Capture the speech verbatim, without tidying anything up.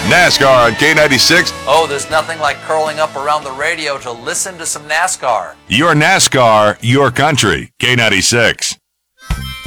NASCAR on K ninety-six. Oh, there's nothing like curling up around the radio to listen to some NASCAR. Your NASCAR, your country. K ninety-six.